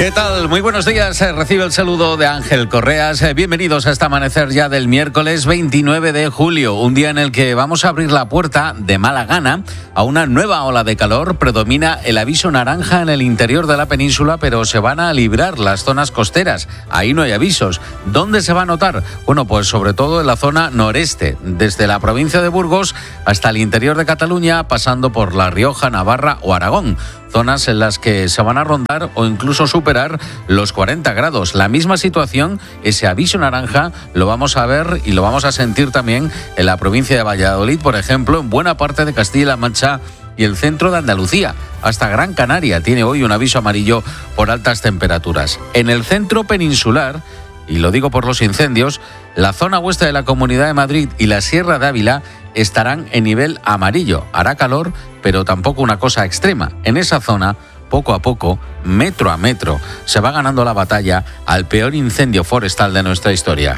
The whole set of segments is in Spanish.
¿Qué tal? Muy buenos días. Recibe el saludo de Ángel Correas. Bienvenidos a este amanecer ya del miércoles 29 de julio, un día en el que vamos a abrir la puerta de mala gana a una nueva ola de calor. Predomina el aviso naranja en el interior de la península, pero se van a librar las zonas costeras. Ahí no hay avisos. ¿Dónde se va a notar? Bueno, pues sobre todo en la zona noreste, desde la provincia de Burgos hasta el interior de Cataluña, pasando por La Rioja, Navarra o Aragón. Zonas en las que se van a rondar o incluso superar los 40 grados. La misma situación, ese aviso naranja, lo vamos a ver y lo vamos a sentir también en la provincia de Valladolid, por ejemplo, en buena parte de Castilla-La Mancha y el centro de Andalucía. Hasta Gran Canaria tiene hoy un aviso amarillo por altas temperaturas. En el centro peninsular, y lo digo por los incendios, la zona oeste de la Comunidad de Madrid y la Sierra de Ávila estarán en nivel amarillo. Hará calor, pero tampoco una cosa extrema. En esa zona, poco a poco, metro a metro, se va ganando la batalla al peor incendio forestal de nuestra historia.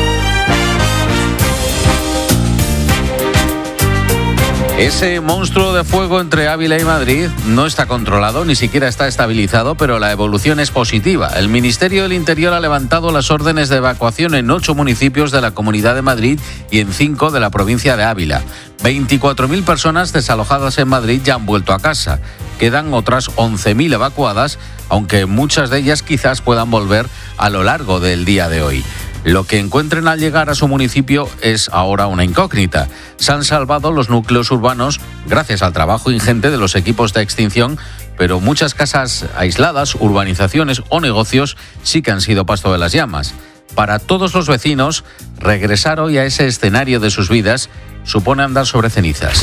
Ese monstruo de fuego entre Ávila y Madrid no está controlado, ni siquiera está estabilizado, pero la evolución es positiva. El Ministerio del Interior ha levantado las órdenes de evacuación en 8 municipios de la Comunidad de Madrid y en 5 de la provincia de Ávila. 24.000 personas desalojadas en Madrid ya han vuelto a casa. Quedan otras 11.000 evacuadas, aunque muchas de ellas quizás puedan volver a lo largo del día de hoy. Lo que encuentren al llegar a su municipio es ahora una incógnita. Se han salvado los núcleos urbanos gracias al trabajo ingente de los equipos de extinción, pero muchas casas aisladas, urbanizaciones o negocios sí que han sido pasto de las llamas. Para todos los vecinos, regresar hoy a ese escenario de sus vidas supone andar sobre cenizas.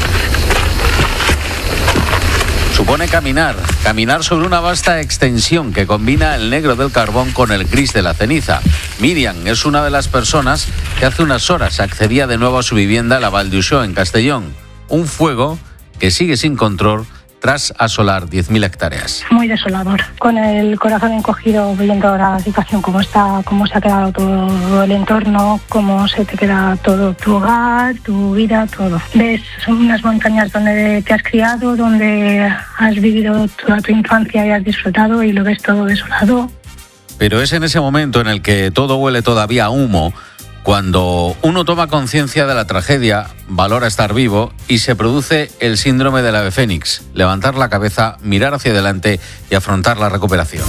Supone caminar sobre una vasta extensión que combina el negro del carbón con el gris de la ceniza. Miriam es una de las personas que hace unas horas accedía de nuevo a su vivienda, la Val d'Uixó, en Castellón. Un fuego que sigue sin control tras asolar 10.000 hectáreas. Muy desolador, con el corazón encogido viendo la situación, cómo está, cómo se ha quedado todo el entorno, cómo se te queda todo tu hogar, tu vida, todo. Ves unas montañas donde te has criado, donde has vivido toda tu infancia y has disfrutado, y lo ves todo desolado. Pero es en ese momento en el que todo huele todavía a humo, cuando uno toma conciencia de la tragedia, valora estar vivo y se produce el síndrome del ave fénix: levantar la cabeza, mirar hacia adelante y afrontar la recuperación.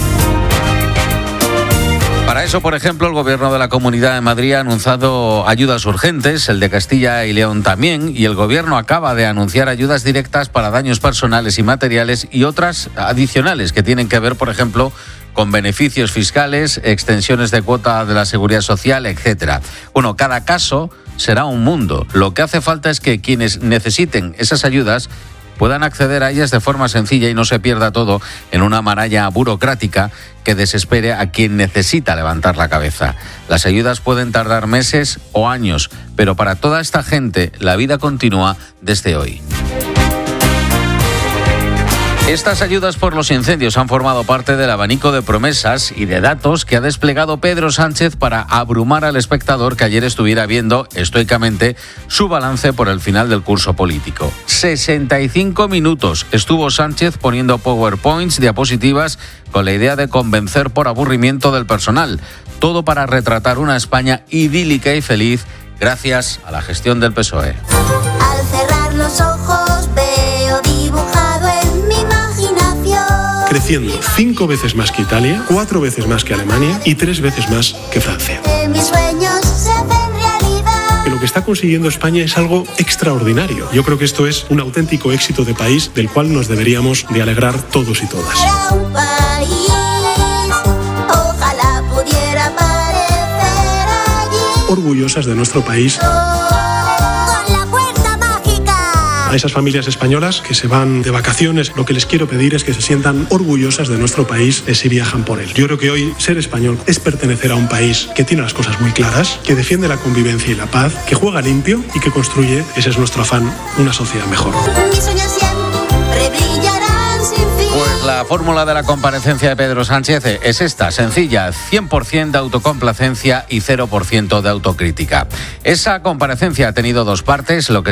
Para eso, por ejemplo, el Gobierno de la Comunidad de Madrid ha anunciado ayudas urgentes, el de Castilla y León también, y el Gobierno acaba de anunciar ayudas directas para daños personales y materiales y otras adicionales que tienen que ver, por ejemplo, con beneficios fiscales, extensiones de cuota de la Seguridad Social, etc. Bueno, cada caso será un mundo. Lo que hace falta es que quienes necesiten esas ayudas puedan acceder a ellas de forma sencilla y no se pierda todo en una maraña burocrática que desespere a quien necesita levantar la cabeza. Las ayudas pueden tardar meses o años, pero para toda esta gente la vida continúa desde hoy. Estas ayudas por los incendios han formado parte del abanico de promesas y de datos que ha desplegado Pedro Sánchez para abrumar al espectador que ayer estuviera viendo estoicamente su balance por el final del curso político. 65 minutos estuvo Sánchez poniendo PowerPoints, diapositivas, con la idea de convencer por aburrimiento del personal. Todo para retratar una España idílica y feliz gracias a la gestión del PSOE. Al cerrar los ojos veo dibujado en mi imaginación. Creciendo 5 veces más que Italia, 4 veces más que Alemania y 3 veces más que Francia. Que mis sueños se hacen realidad. Que lo que está consiguiendo España es algo extraordinario. Yo creo que esto es un auténtico éxito de país del cual nos deberíamos de alegrar todos y todas. Para un país, ojalá pudiera aparecer allí. Orgullosas de nuestro país. Con la fuerza mágica. A esas familias españolas que se van de vacaciones, lo que les quiero pedir es que se sientan orgullosas de nuestro país si viajan por él. Yo creo que hoy ser español es pertenecer a un país que tiene las cosas muy claras, que defiende la convivencia y la paz, que juega limpio y que construye, ese es nuestro afán, una sociedad mejor. Mis sueños siempre brillarán sin fin. Pues la fórmula de la comparecencia de Pedro Sánchez es esta, sencilla, 100% de autocomplacencia y 0% de autocrítica. Esa comparecencia ha tenido dos partes, lo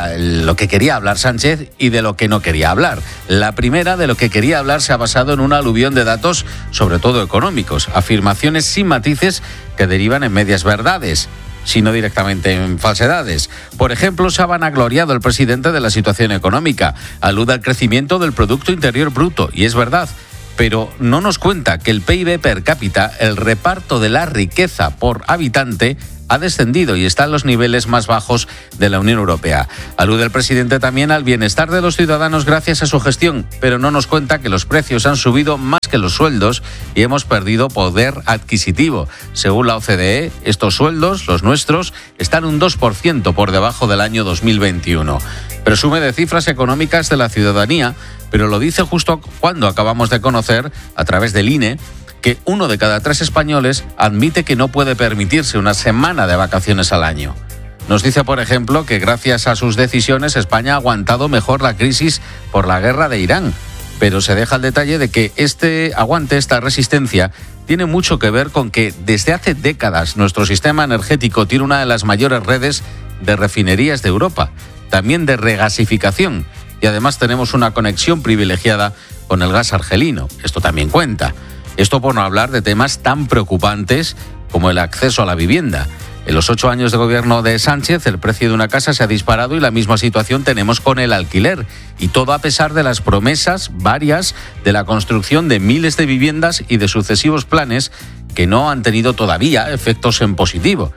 que quería hablar Sánchez y de lo que no quería hablar. La primera, de lo que quería hablar, se ha basado en un aluvión de datos, sobre todo económicos, afirmaciones sin matices que derivan en medias verdades, sino directamente en falsedades. Por ejemplo, se ha vanagloriado el presidente de la situación económica, alude al crecimiento del Producto Interior Bruto, y es verdad, pero no nos cuenta que el PIB per cápita, el reparto de la riqueza por habitante, ha descendido y está en los niveles más bajos de la Unión Europea. Alude el presidente también al bienestar de los ciudadanos gracias a su gestión, pero no nos cuenta que los precios han subido más que los sueldos y hemos perdido poder adquisitivo. Según la OCDE, estos sueldos, los nuestros, están un 2% por debajo del año 2021. Presume de cifras económicas de la ciudadanía, pero lo dice justo cuando acabamos de conocer, a través del INE, que 1 de cada 3 españoles admite que no puede permitirse una semana de vacaciones al año. Nos dice, por ejemplo, que gracias a sus decisiones España ha aguantado mejor la crisis por la guerra de Irán, pero se deja el detalle de que este aguante, esta resistencia, tiene mucho que ver con que desde hace décadas nuestro sistema energético tiene una de las mayores redes de refinerías de Europa, también de regasificación, y además tenemos una conexión privilegiada con el gas argelino. Esto también cuenta. Esto por no hablar de temas tan preocupantes como el acceso a la vivienda. En los 8 años de gobierno de Sánchez, el precio de una casa se ha disparado y la misma situación tenemos con el alquiler. Y todo a pesar de las promesas varias de la construcción de miles de viviendas y de sucesivos planes que no han tenido todavía efectos en positivo.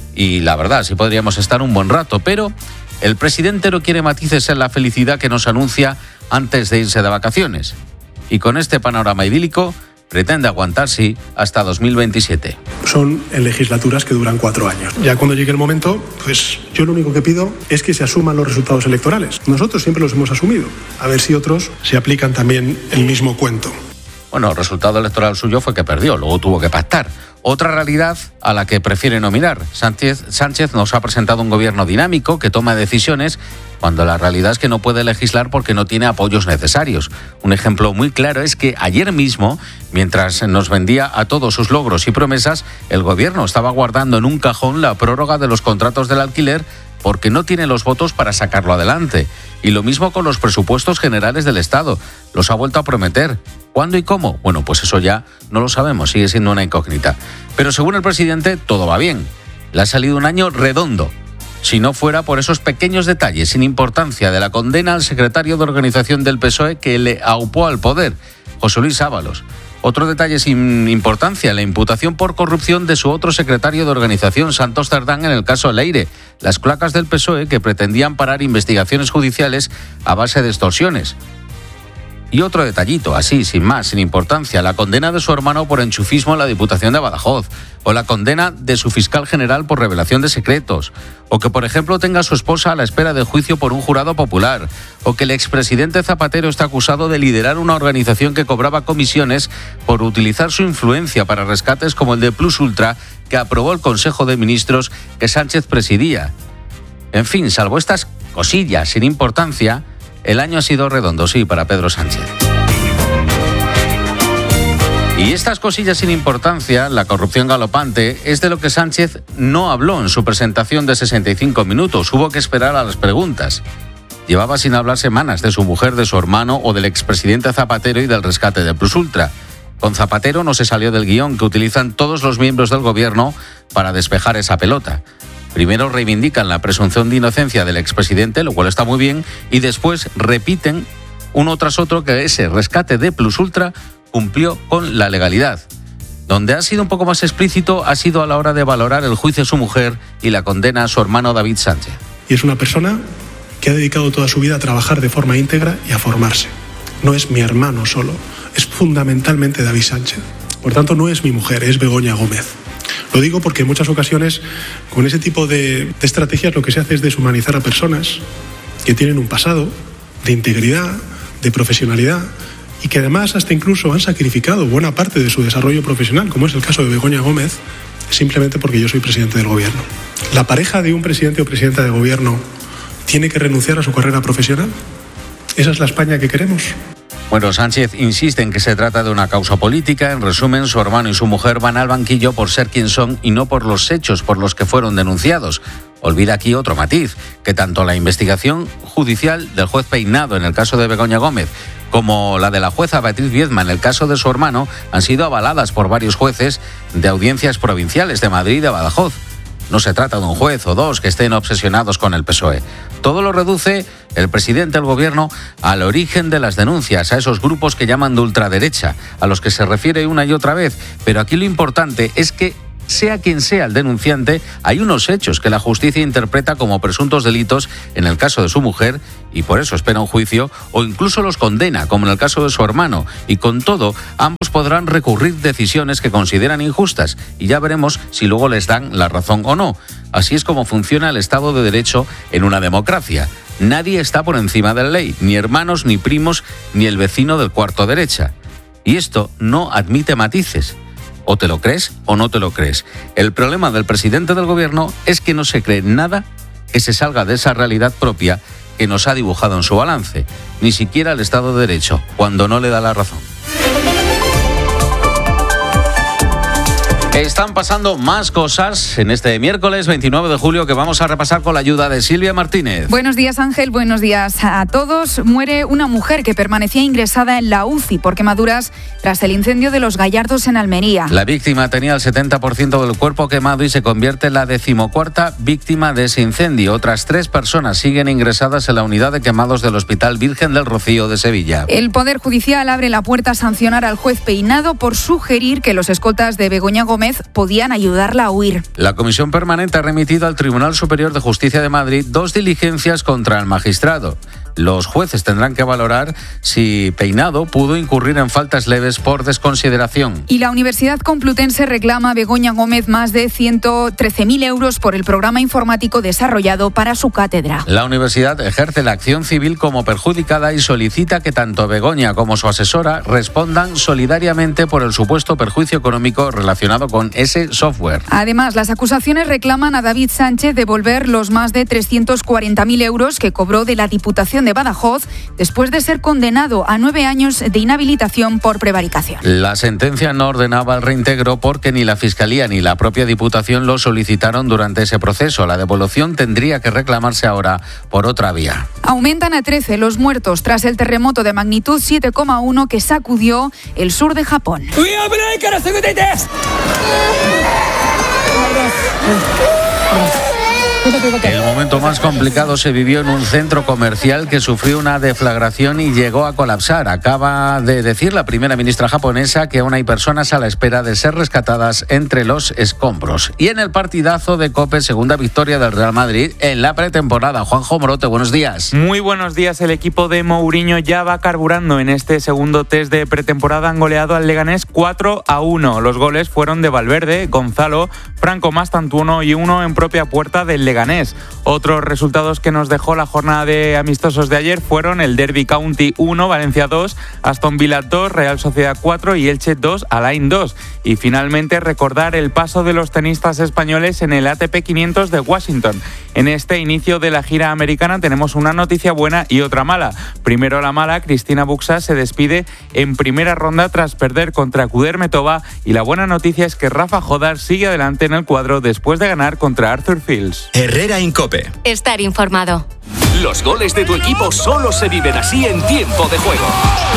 Y la verdad, sí podríamos estar un buen rato, pero el presidente no quiere matices en la felicidad que nos anuncia antes de irse de vacaciones. Y con este panorama idílico, pretende aguantar, sí, hasta 2027. Son en legislaturas que duran 4 años. Ya cuando llegue el momento, pues yo lo único que pido es que se asuman los resultados electorales. Nosotros siempre los hemos asumido. A ver si otros se aplican también el mismo cuento. Bueno, el resultado electoral suyo fue que perdió, luego tuvo que pactar. Otra realidad a la que prefiere no mirar. Sánchez nos ha presentado un gobierno dinámico que toma decisiones cuando la realidad es que no puede legislar porque no tiene apoyos necesarios. Un ejemplo muy claro es que ayer mismo, mientras nos vendía a todos sus logros y promesas, el gobierno estaba guardando en un cajón la prórroga de los contratos del alquiler porque no tiene los votos para sacarlo adelante. Y lo mismo con los presupuestos generales del Estado. Los ha vuelto a prometer. ¿Cuándo y cómo? Bueno, pues eso ya no lo sabemos, sigue siendo una incógnita. Pero según el presidente, todo va bien. Le ha salido un año redondo. Si no fuera por esos pequeños detalles sin importancia de la condena al secretario de organización del PSOE que le aupó al poder, José Luis Ábalos. Otro detalle sin importancia, la imputación por corrupción de su otro secretario de organización, Santos Cerdán, en el caso Leire. Las cloacas del PSOE que pretendían parar investigaciones judiciales a base de extorsiones. Y otro detallito, así, sin más, sin importancia, la condena de su hermano por enchufismo en la Diputación de Badajoz, o la condena de su fiscal general por revelación de secretos, o que, por ejemplo, tenga a su esposa a la espera de juicio por un jurado popular, o que el expresidente Zapatero está acusado de liderar una organización que cobraba comisiones por utilizar su influencia para rescates como el de Plus Ultra, que aprobó el Consejo de Ministros que Sánchez presidía. En fin, salvo estas cosillas sin importancia, el año ha sido redondo, sí, para Pedro Sánchez. Y estas cosillas sin importancia, la corrupción galopante, es de lo que Sánchez no habló en su presentación de 65 minutos. Hubo que esperar a las preguntas. Llevaba sin hablar semanas de su mujer, de su hermano o del expresidente Zapatero y del rescate de Plus Ultra. Con Zapatero no se salió del guión que utilizan todos los miembros del gobierno para despejar esa pelota. Primero reivindican la presunción de inocencia del expresidente, lo cual está muy bien, y después repiten uno tras otro que ese rescate de Plus Ultra cumplió con la legalidad. Donde ha sido un poco más explícito ha sido a la hora de valorar el juicio a su mujer y la condena a su hermano David Sánchez. Y es una persona que ha dedicado toda su vida a trabajar de forma íntegra y a formarse. No es mi hermano solo, es fundamentalmente David Sánchez. Por tanto, no es mi mujer, es Begoña Gómez. Lo digo porque en muchas ocasiones con ese tipo de estrategias lo que se hace es deshumanizar a personas que tienen un pasado de integridad, de profesionalidad y que además hasta incluso han sacrificado buena parte de su desarrollo profesional, como es el caso de Begoña Gómez, simplemente porque yo soy presidente del gobierno. ¿La pareja de un presidente o presidenta de gobierno tiene que renunciar a su carrera profesional? ¿Esa es la España que queremos? Bueno, Sánchez insiste en que se trata de una causa política. En resumen, su hermano y su mujer van al banquillo por ser quien son y no por los hechos por los que fueron denunciados. Olvida aquí otro matiz, que tanto la investigación judicial del juez Peinado en el caso de Begoña Gómez como la de la jueza Beatriz Viedma en el caso de su hermano han sido avaladas por varios jueces de audiencias provinciales de Madrid y de Badajoz. No se trata de un juez o dos que estén obsesionados con el PSOE. Todo lo reduce el presidente del gobierno al origen de las denuncias, a esos grupos que llaman de ultraderecha, a los que se refiere una y otra vez. Pero aquí lo importante es que, sea quien sea el denunciante, hay unos hechos que la justicia interpreta como presuntos delitos en el caso de su mujer y por eso espera un juicio o incluso los condena, como en el caso de su hermano. Y con todo, ambos podrán recurrir decisiones que consideran injustas y ya veremos si luego les dan la razón o no. Así es como funciona el Estado de Derecho en una democracia. Nadie está por encima de la ley, ni hermanos, ni primos, ni el vecino del cuarto derecha. Y esto no admite matices. O te lo crees o no te lo crees. El problema del presidente del gobierno es que no se cree nada que se salga de esa realidad propia que nos ha dibujado en su balance. Ni siquiera el Estado de Derecho, cuando no le da la razón. Están pasando más cosas en este miércoles 29 de julio que vamos a repasar con la ayuda de Silvia Martínez. Buenos días, Ángel. Buenos días a todos. Muere una mujer que permanecía ingresada en la UCI por quemaduras tras el incendio de Los Gallardos en Almería. La víctima tenía el 70% del cuerpo quemado y se convierte en la 14ª víctima de ese incendio. Otras 3 personas siguen ingresadas en la unidad de quemados del Hospital Virgen del Rocío de Sevilla. El Poder Judicial abre la puerta a sancionar al juez Peinado por sugerir que los escoltas de Begoña Gómez podían ayudarla a huir. La Comisión Permanente ha remitido al Tribunal Superior de Justicia de Madrid 2 diligencias contra el magistrado. Los jueces tendrán que valorar si Peinado pudo incurrir en faltas leves por desconsideración. Y la Universidad Complutense reclama a Begoña Gómez más de 113.000 euros por el programa informático desarrollado para su cátedra. La universidad ejerce la acción civil como perjudicada y solicita que tanto Begoña como su asesora respondan solidariamente por el supuesto perjuicio económico relacionado con ese software. Además, las acusaciones reclaman a David Sánchez devolver los más de 340.000 euros que cobró de la Diputación de Badajoz después de ser condenado a 9 años de inhabilitación por prevaricación. La sentencia no ordenaba el reintegro porque ni la Fiscalía ni la propia Diputación lo solicitaron durante ese proceso. La devolución tendría que reclamarse ahora por otra vía. Aumentan a 13 los muertos tras el terremoto de magnitud 7,1 que sacudió el sur de Japón. El momento más complicado se vivió en un centro comercial que sufrió una deflagración y llegó a colapsar. Acaba de decir la primera ministra japonesa que aún hay personas a la espera de ser rescatadas entre los escombros. Y en el partidazo de COPE, segunda victoria del Real Madrid en la pretemporada. Juanjo Morote, buenos días. Muy buenos días. El equipo de Mourinho ya va carburando en este segundo test de pretemporada. Han goleado al Leganés 4-1. Los goles fueron de Valverde, Gonzalo, Franco Mastantuono y uno en propia puerta del Leganés. Otros resultados que nos dejó la jornada de amistosos de ayer fueron el Derby County 1, Valencia 2, Aston Villa 2, Real Sociedad 4 y Elche 2, Alain 2. Y finalmente recordar el paso de los tenistas españoles en el ATP 500 de Washington. En este inicio de la gira americana tenemos una noticia buena y otra mala. Primero la mala, Cristina Buxa se despide en primera ronda tras perder contra Kudermetova y la buena noticia es que Rafa Jodar sigue adelante en el cuadro después de ganar contra Arthur Fields. Herrera en COPE. Estar informado. Los goles de tu equipo solo se viven así en Tiempo de Juego.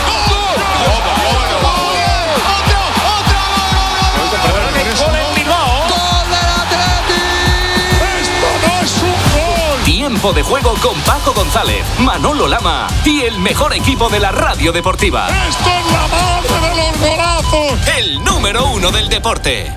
Tiempo de Juego con Paco González, Manolo Lama y el mejor equipo de la radio deportiva. ¡Esto es la madre de los golazos! El número 1 del deporte.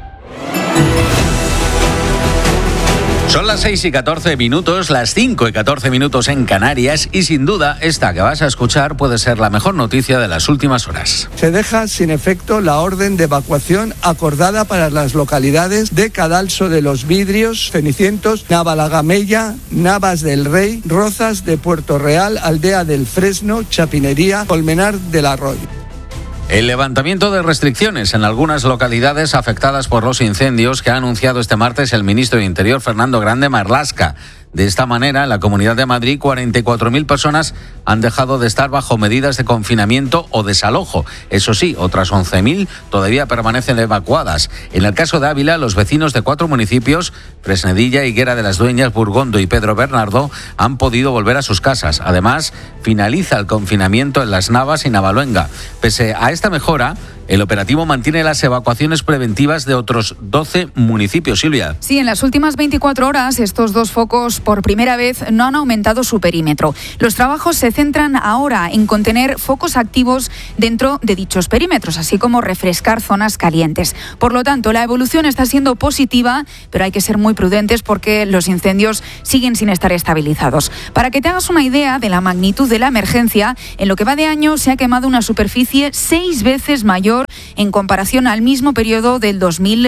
Son las 6:14, las 5:14 en Canarias y sin duda esta que vas a escuchar puede ser la mejor noticia de las últimas horas. Se deja sin efecto la orden de evacuación acordada para las localidades de Cadalso de los Vidrios, Cenicientos, Navalagamella, Navas del Rey, Rozas de Puerto Real, Aldea del Fresno, Chapinería, Colmenar del Arroyo. El levantamiento de restricciones en algunas localidades afectadas por los incendios que ha anunciado este martes el ministro de Interior, Fernando Grande Marlaska. De esta manera, en la Comunidad de Madrid, 44.000 personas han dejado de estar bajo medidas de confinamiento o desalojo. Eso sí, otras 11.000 todavía permanecen evacuadas. En el caso de Ávila, los vecinos de 4 municipios, Fresnedilla, Higuera de las Dueñas, Burgondo y Pedro Bernardo, han podido volver a sus casas. Además, finaliza el confinamiento en Las Navas y Navaluenga. Pese a esta mejora, el operativo mantiene las evacuaciones preventivas de otros 12 municipios. Silvia. Sí, en las últimas 24 horas estos 2 focos por primera vez no han aumentado su perímetro. Los trabajos se centran ahora en contener focos activos dentro de dichos perímetros, así como refrescar zonas calientes. Por lo tanto, la evolución está siendo positiva, pero hay que ser muy prudentes porque los incendios siguen sin estar estabilizados. Para que te hagas una idea de la magnitud de la emergencia, en lo que va de año se ha quemado una superficie 6 veces mayor en comparación al mismo periodo del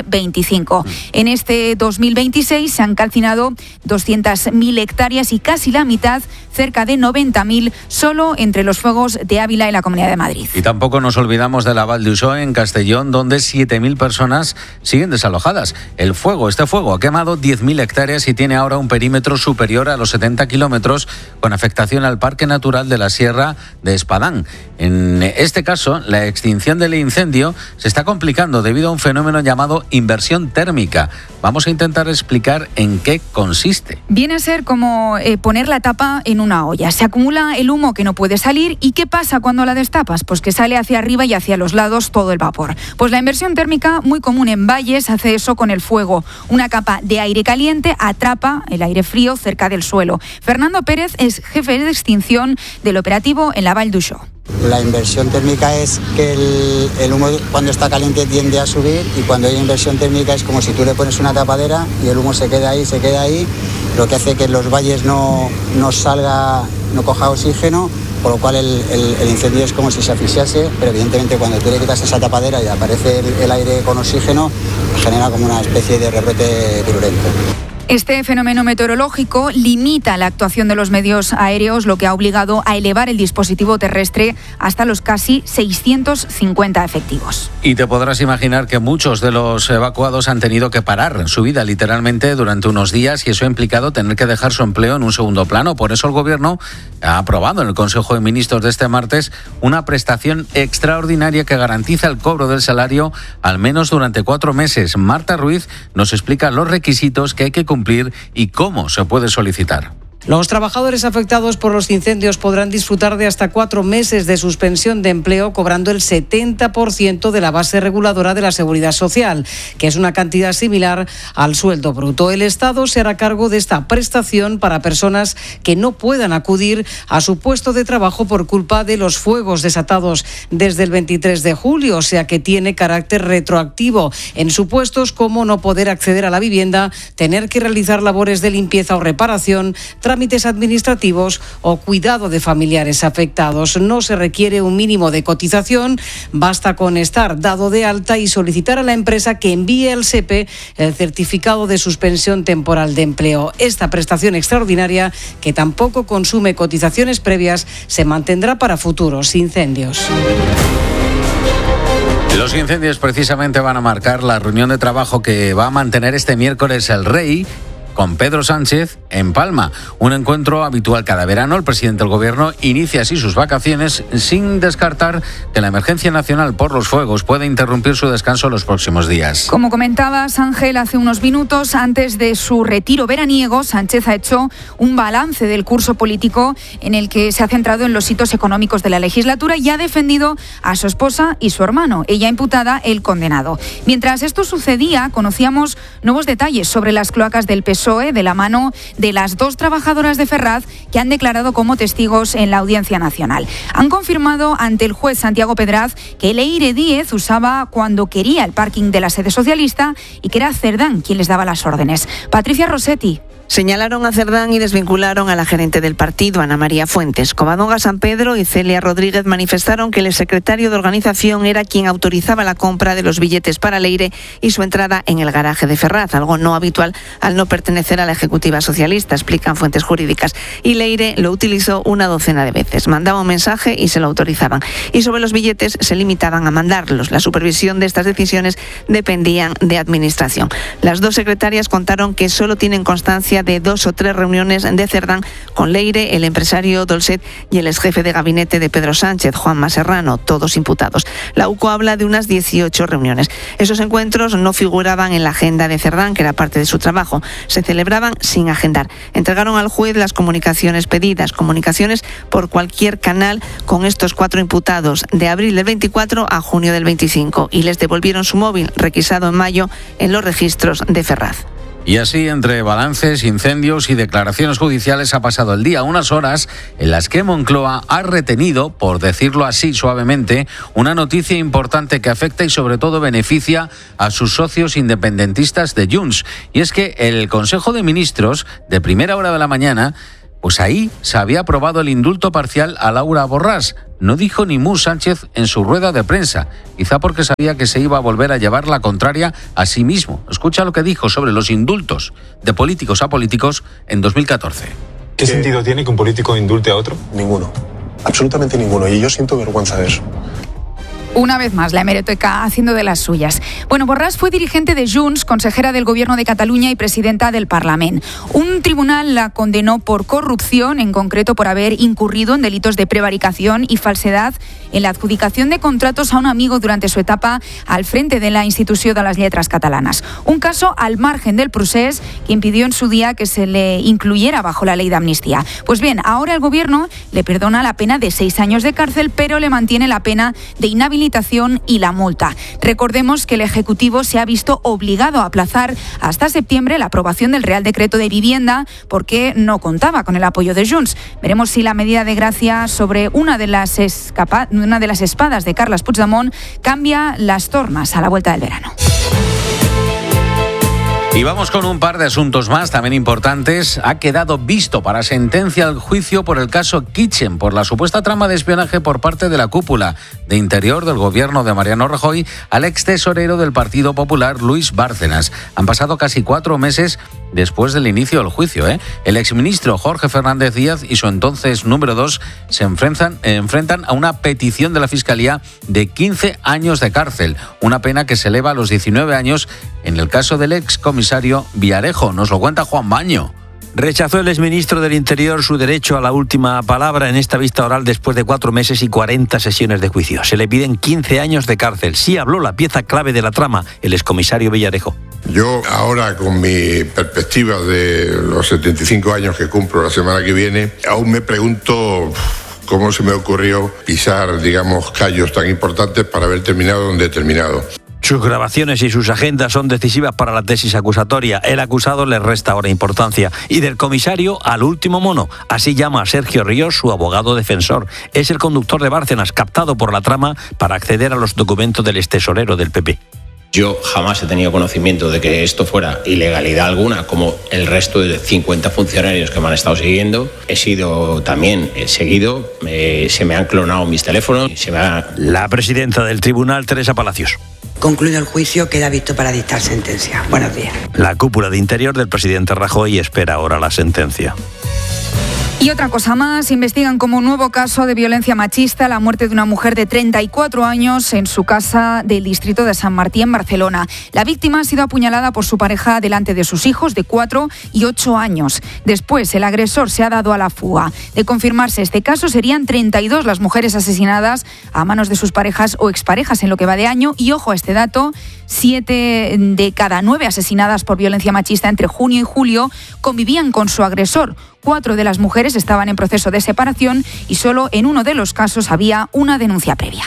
2025. En este 2026 se han calcinado 200.000 hectáreas y casi la mitad, cerca de 90.000, solo entre los fuegos de Ávila y la Comunidad de Madrid. Y tampoco nos olvidamos de la Val d'Uixó en Castellón, donde 7.000 personas siguen desalojadas. Este fuego ha quemado 10.000 hectáreas y tiene ahora un perímetro superior a los 70 kilómetros, con afectación al Parque Natural de la Sierra de Espadán. En este caso, la extinción del incendio se está complicando debido a un fenómeno llamado inversión térmica. Vamos a intentar explicar en qué consiste. Viene a ser como poner la tapa en una olla. Se acumula el humo que no puede salir. ¿Y qué pasa cuando la destapas? Pues que sale hacia arriba y hacia los lados todo el vapor. Pues la inversión térmica, muy común en valles, hace eso con el fuego. Una capa de aire caliente atrapa el aire frío cerca del suelo. Fernando Pérez es jefe de extinción del operativo en la Val d'Uixó. La inversión térmica es que el humo cuando está caliente tiende a subir, y cuando hay inversión térmica es como si tú le pones una tapadera y el humo se queda ahí, lo que hace que en los valles no salga, no coja oxígeno, por lo cual el incendio es como si se asfixiase, pero evidentemente cuando tú le quitas esa tapadera y aparece el aire con oxígeno, genera como una especie de rebrote virulento. Este fenómeno meteorológico limita la actuación de los medios aéreos, lo que ha obligado a elevar el dispositivo terrestre hasta los casi 650 efectivos. Y te podrás imaginar que muchos de los evacuados han tenido que parar su vida literalmente durante unos días, y eso ha implicado tener que dejar su empleo en un segundo plano. Por eso el Gobierno ha aprobado en el Consejo de Ministros de este martes una prestación extraordinaria que garantiza el cobro del salario al menos durante 4 meses. Marta Ruiz nos explica los requisitos que hay que cumplir y cómo se puede solicitar. Los trabajadores afectados por los incendios podrán disfrutar de hasta 4 meses de suspensión de empleo, cobrando el 70% de la base reguladora de la Seguridad Social, que es una cantidad similar al sueldo bruto. El Estado se hará cargo de esta prestación para personas que no puedan acudir a su puesto de trabajo por culpa de los fuegos desatados desde el 23 de julio, o sea que tiene carácter retroactivo en supuestos como no poder acceder a la vivienda, tener que realizar labores de limpieza o reparación, trámites administrativos o cuidado de familiares afectados. No se requiere un mínimo de cotización, basta con estar dado de alta y solicitar a la empresa que envíe al SEPE el certificado de suspensión temporal de empleo. Esta prestación extraordinaria, que tampoco consume cotizaciones previas, se mantendrá para futuros incendios. Los incendios precisamente van a marcar la reunión de trabajo que va a mantener este miércoles el Rey con Pedro Sánchez en Palma. Un encuentro habitual cada verano. El presidente del Gobierno inicia así sus vacaciones, sin descartar que la emergencia nacional por los fuegos puede interrumpir su descanso los próximos días. Como comentabas, Ángel, hace unos minutos, antes de su retiro veraniego, Sánchez ha hecho un balance del curso político en el que se ha centrado en los hitos económicos de la legislatura y ha defendido a su esposa y su hermano, ella imputada, él condenado. Mientras esto sucedía, conocíamos nuevos detalles sobre las cloacas del PSOE, de la mano de las 2 trabajadoras de Ferraz que han declarado como testigos en la Audiencia Nacional. Han confirmado ante el juez Santiago Pedraz que Leire Díez usaba cuando quería el parking de la sede socialista y que era Cerdán quien les daba las órdenes. Patricia Rossetti. Señalaron a Cerdán y desvincularon a la gerente del partido, Ana María Fuentes. Covadonga San Pedro y Celia Rodríguez manifestaron que el secretario de organización era quien autorizaba la compra de los billetes para Leire y su entrada en el garaje de Ferraz, algo no habitual al no pertenecer a la ejecutiva socialista, explican fuentes jurídicas. Y Leire lo utilizó una docena de veces. Mandaba un mensaje y se lo autorizaban. Y sobre los billetes se limitaban a mandarlos. La supervisión de estas decisiones dependían de administración. Las 2 secretarias contaron que solo tienen constancia consecuencia de 2 o 3 reuniones de Cerdán con Leire, el empresario Dolcet y el exjefe de gabinete de Pedro Sánchez, Juanma Serrano, todos imputados. La UCO habla de unas 18 reuniones. Esos encuentros no figuraban en la agenda de Cerdán, que era parte de su trabajo. Se celebraban sin agendar. Entregaron al juez las comunicaciones pedidas, comunicaciones por cualquier canal con estos 4 imputados de abril del 24 a junio del 25 y les devolvieron su móvil, requisado en mayo en los registros de Ferraz. Y así, entre balances, incendios y declaraciones judiciales, ha pasado el día, unas horas en las que Moncloa ha retenido, por decirlo así suavemente, una noticia importante que afecta y sobre todo beneficia a sus socios independentistas de Junts. Y es que el Consejo de Ministros, de primera hora de la mañana, pues ahí se había aprobado el indulto parcial a Laura Borràs. No dijo ni mu Sánchez en su rueda de prensa, quizá porque sabía que se iba a volver a llevar la contraria a sí mismo. Escucha lo que dijo sobre los indultos de políticos a políticos en 2014. ¿Qué sentido tiene que un político indulte a otro? Ninguno, absolutamente ninguno, y yo siento vergüenza de eso. Una vez más, la hemeroteca haciendo de las suyas. Bueno, Borràs fue dirigente de Junts, consejera del Gobierno de Cataluña y presidenta del Parlament. Un tribunal la condenó por corrupción, en concreto por haber incurrido en delitos de prevaricación y falsedad en la adjudicación de contratos a un amigo durante su etapa al frente de la Institució de les Lletres Catalanas. Un caso al margen del procés que impidió en su día que se le incluyera bajo la ley de amnistía. Pues bien, ahora el Gobierno le perdona la pena de 6 años de cárcel, pero le mantiene la pena de inhabilitación y la multa. Recordemos que el Ejecutivo se ha visto obligado a aplazar hasta septiembre la aprobación del Real Decreto de Vivienda porque no contaba con el apoyo de Junts. Veremos si la medida de gracia sobre una de las espadas de Carles Puigdemont cambia las tornas a la vuelta del verano. Y vamos con un par de asuntos más, también importantes. Ha quedado visto para sentencia el juicio por el caso Kitchen, por la supuesta trama de espionaje por parte de la cúpula de Interior del gobierno de Mariano Rajoy al ex tesorero del Partido Popular, Luis Bárcenas. Han pasado casi 4 meses después del inicio del juicio. El exministro Jorge Fernández Díaz y su entonces número 2 se enfrentan a una petición de la Fiscalía de 15 años de cárcel, una pena que se eleva a los 19 años en el caso del excomisario Villarejo. Nos lo cuenta Juan Baño. Rechazó el exministro del Interior su derecho a la última palabra en esta vista oral después de 4 meses y 40 sesiones de juicio. Se le piden 15 años de cárcel. Sí habló la pieza clave de la trama, el excomisario Villarejo. Yo ahora, con mi perspectiva de los 75 años que cumplo la semana que viene, aún me pregunto cómo se me ocurrió pisar, callos tan importantes para haber terminado donde he terminado. Sus grabaciones y sus agendas son decisivas para la tesis acusatoria. El acusado le resta ahora importancia. Y del comisario al último mono. Así llama a Sergio Ríos, su abogado defensor. Es el conductor de Bárcenas, captado por la trama para acceder a los documentos del extesorero del PP. Yo jamás he tenido conocimiento de que esto fuera ilegalidad alguna, como el resto de 50 funcionarios que me han estado siguiendo. He sido también seguido, se me han clonado mis teléfonos. La presidenta del tribunal, Teresa Palacios. Concluido el juicio, queda visto para dictar sentencia. Buenos días. La cúpula de Interior del presidente Rajoy espera ahora la sentencia. Y otra cosa más, investigan como nuevo caso de violencia machista la muerte de una mujer de 34 años en su casa del distrito de San Martí, en Barcelona. La víctima ha sido apuñalada por su pareja delante de sus hijos de 4 y 8 años. Después, el agresor se ha dado a la fuga. De confirmarse este caso, serían 32 las mujeres asesinadas a manos de sus parejas o exparejas en lo que va de año. Y ojo a este dato, 7 de cada 9 asesinadas por violencia machista entre junio y julio convivían con su agresor. 4 de las mujeres estaban en proceso de separación y solo en uno de los casos había una denuncia previa.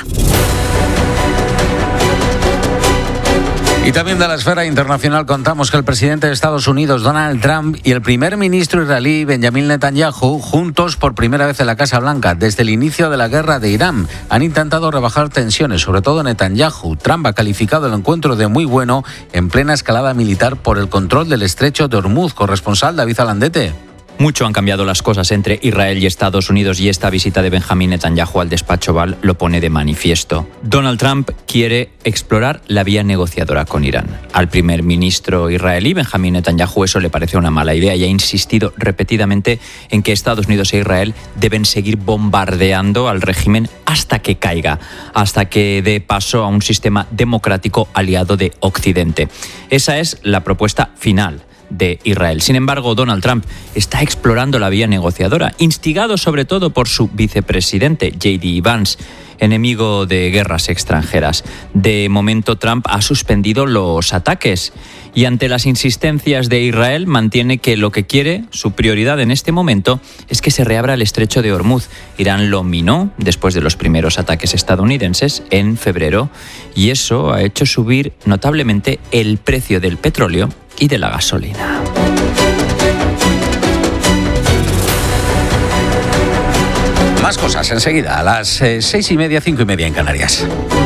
Y también de la esfera internacional contamos que el presidente de Estados Unidos, Donald Trump, y el primer ministro israelí, Benjamin Netanyahu, juntos por primera vez en la Casa Blanca desde el inicio de la guerra de Irán, han intentado rebajar tensiones, sobre todo Netanyahu. Trump ha calificado el encuentro de muy bueno en plena escalada militar por el control del estrecho de Hormuz. Corresponsal David Alandete. Mucho han cambiado las cosas entre Israel y Estados Unidos y esta visita de Benjamín Netanyahu al despacho Oval lo pone de manifiesto. Donald Trump quiere explorar la vía negociadora con Irán. Al primer ministro israelí, Benjamín Netanyahu, eso le parece una mala idea y ha insistido repetidamente en que Estados Unidos e Israel deben seguir bombardeando al régimen hasta que caiga, hasta que dé paso a un sistema democrático aliado de Occidente. Esa es la propuesta final de Israel. Sin embargo, Donald Trump está explorando la vía negociadora, instigado sobre todo por su vicepresidente, J.D. Vance, enemigo de guerras extranjeras. De momento, Trump ha suspendido los ataques y ante las insistencias de Israel mantiene que lo que quiere, su prioridad en este momento, es que se reabra el estrecho de Hormuz. Irán lo minó después de los primeros ataques estadounidenses en febrero y eso ha hecho subir notablemente el precio del petróleo y de la gasolina. Más cosas enseguida, a las 6:30, 5:30 en Canarias.